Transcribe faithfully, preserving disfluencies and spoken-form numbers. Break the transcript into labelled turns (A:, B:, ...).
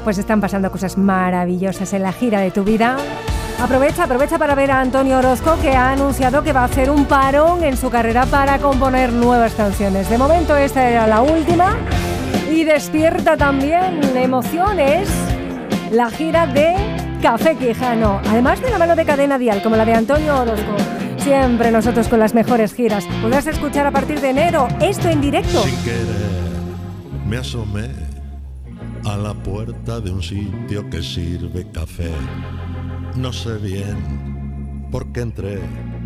A: pues están pasando cosas maravillosas en la gira de tu vida. Aprovecha, aprovecha para ver a Antonio Orozco, que ha anunciado que va a hacer un parón en su carrera para componer nuevas canciones. De momento esta era la última y despierta también emociones la gira de Café Quijano, además de la mano de Cadena Dial, como la de Antonio Orozco. Siempre nosotros con las mejores giras. Podrás escuchar a partir de enero esto en directo.
B: Sin querer me asomé a la puerta de un sitio que sirve café. No sé bien por qué entré,